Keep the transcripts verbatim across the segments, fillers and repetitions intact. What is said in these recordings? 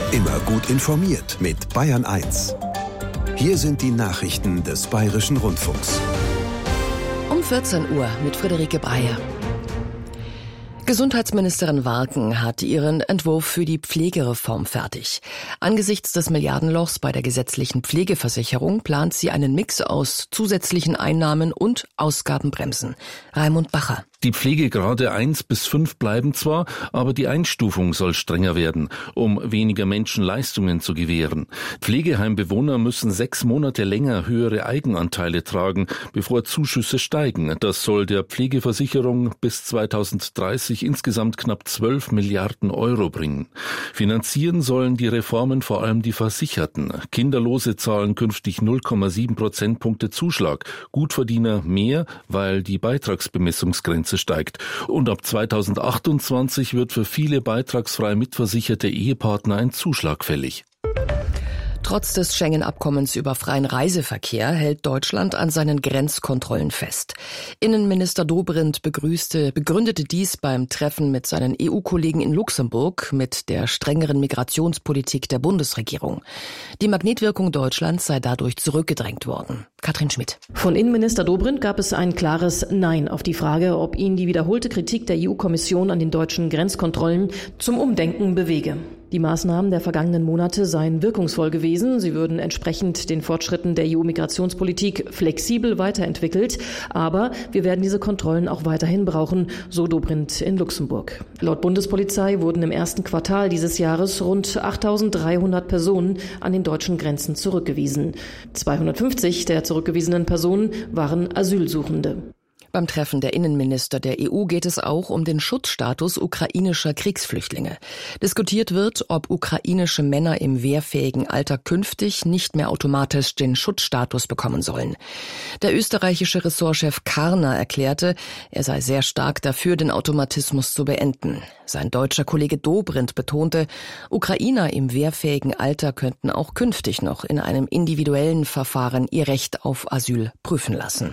Immer gut informiert mit Bayern eins. Hier sind die Nachrichten des Bayerischen Rundfunks. Um vierzehn Uhr mit Friederike Breyer. Gesundheitsministerin Warken hat ihren Entwurf für die Pflegereform fertig. Angesichts des Milliardenlochs bei der gesetzlichen Pflegeversicherung plant sie einen Mix aus zusätzlichen Einnahmen und Ausgabenbremsen. Raimund Bacher. Die Pflegegrade eins bis fünf bleiben zwar, aber die Einstufung soll strenger werden, um weniger Menschen Leistungen zu gewähren. Pflegeheimbewohner müssen sechs Monate länger höhere Eigenanteile tragen, bevor Zuschüsse steigen. Das soll der Pflegeversicherung bis zweitausenddreißig insgesamt knapp zwölf Milliarden Euro bringen. Finanzieren sollen die Reformen vor allem die Versicherten. Kinderlose zahlen künftig null Komma sieben Prozentpunkte Zuschlag, Gutverdiener mehr, weil die Beitragsbemessungsgrenze steigt. Und ab zweitausendachtundzwanzig wird für viele beitragsfrei mitversicherte Ehepartner ein Zuschlag fällig. Trotz des Schengen-Abkommens über freien Reiseverkehr hält Deutschland an seinen Grenzkontrollen fest. Innenminister Dobrindt begrüßte, begründete dies beim Treffen mit seinen E U-Kollegen in Luxemburg mit der strengeren Migrationspolitik der Bundesregierung. Die Magnetwirkung Deutschlands sei dadurch zurückgedrängt worden. Katrin Schmidt. Von Innenminister Dobrindt gab es ein klares Nein auf die Frage, ob ihn die wiederholte Kritik der E U-Kommission an den deutschen Grenzkontrollen zum Umdenken bewege. Die Maßnahmen der vergangenen Monate seien wirkungsvoll gewesen. Sie würden entsprechend den Fortschritten der E U-Migrationspolitik flexibel weiterentwickelt. Aber wir werden diese Kontrollen auch weiterhin brauchen, so Dobrindt in Luxemburg. Laut Bundespolizei wurden im ersten Quartal dieses Jahres rund achttausenddreihundert Personen an den deutschen Grenzen zurückgewiesen. zweihundertfünfzig der zurückgewiesenen Personen waren Asylsuchende. Beim Treffen der Innenminister der E U geht es auch um den Schutzstatus ukrainischer Kriegsflüchtlinge. Diskutiert wird, ob ukrainische Männer im wehrfähigen Alter künftig nicht mehr automatisch den Schutzstatus bekommen sollen. Der österreichische Ressortchef Karner erklärte, er sei sehr stark dafür, den Automatismus zu beenden. Sein deutscher Kollege Dobrindt betonte, Ukrainer im wehrfähigen Alter könnten auch künftig noch in einem individuellen Verfahren ihr Recht auf Asyl prüfen lassen.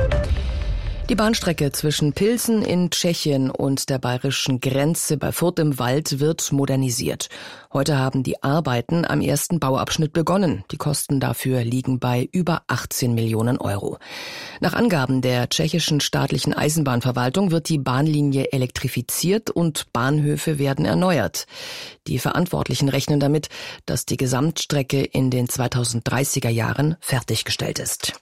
Die Bahnstrecke zwischen Pilsen in Tschechien und der bayerischen Grenze bei Furth im Wald wird modernisiert. Heute haben die Arbeiten am ersten Bauabschnitt begonnen. Die Kosten dafür liegen bei über achtzehn Millionen Euro. Nach Angaben der tschechischen staatlichen Eisenbahnverwaltung wird die Bahnlinie elektrifiziert und Bahnhöfe werden erneuert. Die Verantwortlichen rechnen damit, dass die Gesamtstrecke in den zweitausenddreißiger Jahren fertiggestellt ist.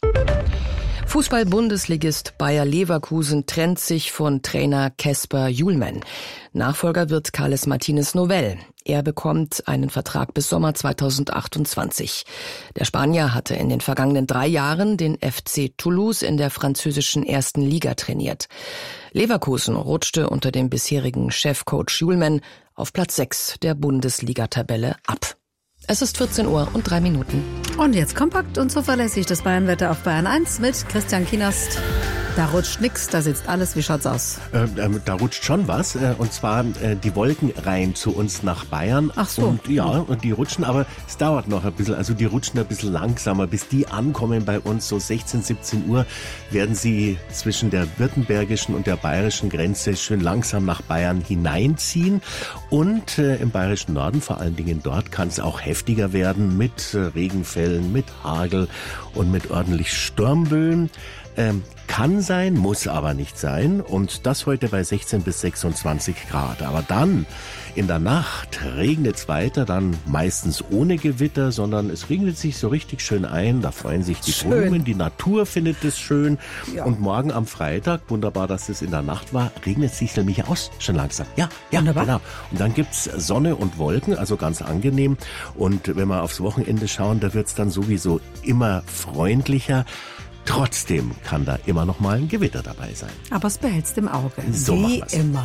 Fußball-Bundesligist Bayer Leverkusen trennt sich von Trainer Kasper Hjulmand. Nachfolger wird Carles Martínez Novell. Er bekommt einen Vertrag bis Sommer zweitausendachtundzwanzig. Der Spanier hatte in den vergangenen drei Jahren den F C Toulouse in der französischen ersten Liga trainiert. Leverkusen rutschte unter dem bisherigen Chefcoach Hjulmand auf Platz sechs der Bundesliga-Tabelle ab. Es ist vierzehn Uhr und drei Minuten. Und jetzt kompakt und zuverlässig das Bayernwetter auf Bayern eins mit Christian Kienast. Da rutscht nix, da sitzt alles. Wie schaut's aus? Äh, äh, da rutscht schon was. Äh, und zwar äh, die Wolken rein zu uns nach Bayern. Ach so. Und ja, und die rutschen, aber es dauert noch ein bisschen. Also die rutschen ein bisschen langsamer. Bis die ankommen bei uns, so sechzehn, siebzehn Uhr, werden sie zwischen der württembergischen und der bayerischen Grenze schön langsam nach Bayern hineinziehen. Und äh, im bayerischen Norden, vor allen Dingen dort, kann es auch heftiger werden mit äh, Regenfällen, mit Hagel und mit ordentlich Sturmböen. Ähm, kann sein, muss aber nicht sein. Und das heute bei sechzehn bis sechsundzwanzig Grad. Aber dann in der Nacht regnet es weiter, dann meistens ohne Gewitter, sondern es regnet sich so richtig schön ein. Da freuen sich die Blumen, die Natur findet es schön. Ja. Und morgen am Freitag, wunderbar, dass es in der Nacht war, regnet es sich nämlich aus, schon langsam. Ja, ja, wunderbar. Genau. Und dann gibt's Sonne und Wolken, also ganz angenehm. Und wenn wir aufs Wochenende schauen, da wird's dann sowieso immer freundlicher. Trotzdem kann da immer noch mal ein Gewitter dabei sein. Aber es behältst im Auge. So wie immer.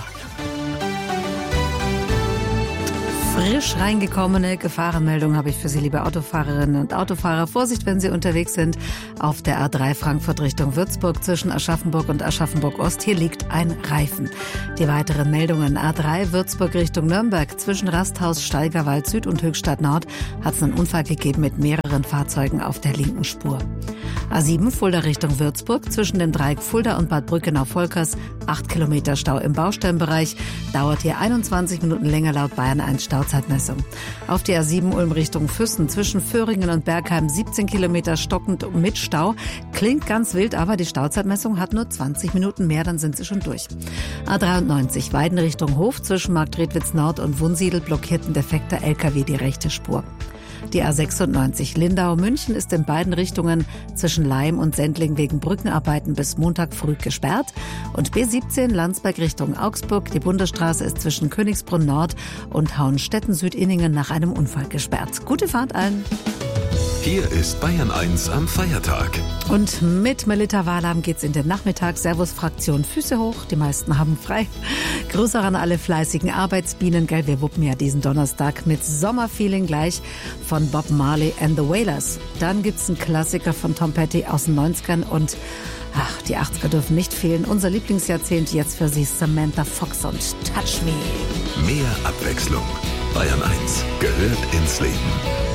Frisch reingekommene Gefahrenmeldung habe ich für Sie, liebe Autofahrerinnen und Autofahrer. Vorsicht, wenn Sie unterwegs sind auf der A drei Frankfurt Richtung Würzburg zwischen Aschaffenburg und Aschaffenburg-Ost. Hier liegt ein Reifen. Die weiteren Meldungen: A drei Würzburg Richtung Nürnberg zwischen Rasthaus, Steigerwald Süd und Höchstadt Nord hat es einen Unfall gegeben mit mehreren Fahrzeugen auf der linken Spur. A sieben Fulda Richtung Würzburg zwischen dem Dreieck Fulda und Bad Brückenau-Volkers. Acht Kilometer Stau im Baustellenbereich. Dauert hier einundzwanzig Minuten länger laut Bayern eins Stau Stauzeitmessung. Auf die A sieben Ulm Richtung Füssen zwischen Föhringen und Bergheim siebzehn Kilometer stockend mit Stau. Klingt ganz wild, aber die Stauzeitmessung hat nur zwanzig Minuten mehr, dann sind sie schon durch. A dreiundneunzig Weiden Richtung Hof zwischen Marktredwitz Nord und Wunsiedel blockiert ein defekter L K W die rechte Spur. Die A sechsundneunzig Lindau-München ist in beiden Richtungen zwischen Laim und Sendling wegen Brückenarbeiten bis Montag früh gesperrt. Und B siebzehn Landsberg Richtung Augsburg. Die Bundesstraße ist zwischen Königsbrunn Nord und Hauenstetten-Südinningen nach einem Unfall gesperrt. Gute Fahrt allen. Hier ist Bayern eins am Feiertag. Und mit Melita Wahlam geht's in den Nachmittag. Servus Fraktion, Füße hoch. Die meisten haben frei. Grüße an alle fleißigen Arbeitsbienen. Gell, wir wuppen ja diesen Donnerstag mit Sommerfeeling gleich von Bob Marley and the Wailers. Dann gibt's einen Klassiker von Tom Petty aus den neunzigern und ach, die achtziger dürfen nicht fehlen. Unser Lieblingsjahrzehnt jetzt für Sie Samantha Fox und Touch Me. Mehr Abwechslung. Bayern eins gehört ins Leben.